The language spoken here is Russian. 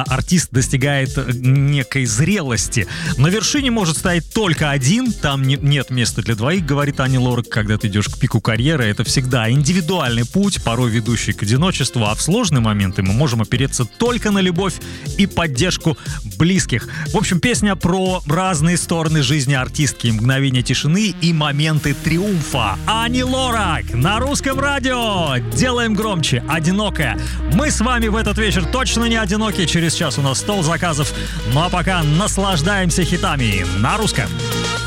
артист достигает некой зрелости. На вершине может стоять только один, там нет места для двоих, говорит Ани Лорак. Когда ты идешь к пику карьеры, это всегда индивидуальный путь, порой ведущий к одиночеству, а в сложные моменты мы можем опереться только на любовь и поддержку близких. В общем, песня про разные стороны жизни артистки, мгновения тишины и моменты триумфа. Ани Лорак на Русском радио. Делаем громче. Одинокая. Мы с вами в этот вечер точно не одиноки. Через час у нас стол заказов. Ну а пока наслаждаемся хитами на русском.